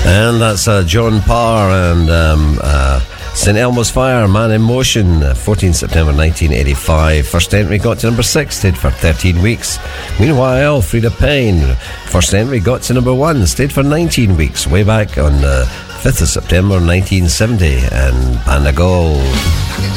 And that's John Parr and St Elmo's Fire, Man in Motion, 14 September 1985. First entry got to number 6, stayed for 13 weeks. Meanwhile, Frida Payne, first entry got to number 1, stayed for 19 weeks, way back on the 5th of September 1970, and Panda Gold.